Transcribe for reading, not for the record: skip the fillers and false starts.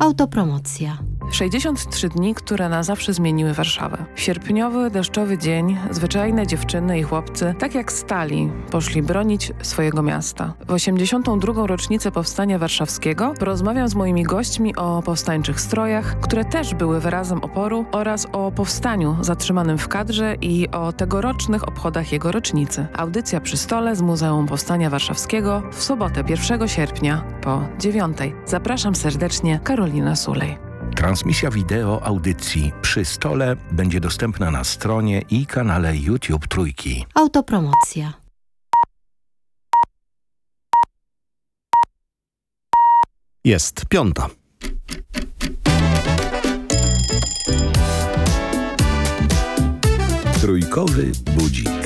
Autopromocja. 63 dni, które na zawsze zmieniły Warszawę. Sierpniowy, deszczowy dzień, zwyczajne dziewczyny i chłopcy, tak jak stali, poszli bronić swojego miasta. W 82. rocznicę Powstania Warszawskiego porozmawiam z moimi gośćmi o powstańczych strojach, które też były wyrazem oporu, oraz o powstaniu zatrzymanym w kadrze i o tegorocznych obchodach jego rocznicy. Audycja przy stole z Muzeum Powstania Warszawskiego w sobotę 1 sierpnia po 9. Zapraszam serdecznie, Karolina Sulej. Transmisja wideo audycji Przy stole będzie dostępna na stronie i kanale YouTube Trójki. Autopromocja. Jest 5. Trójkowy budzik.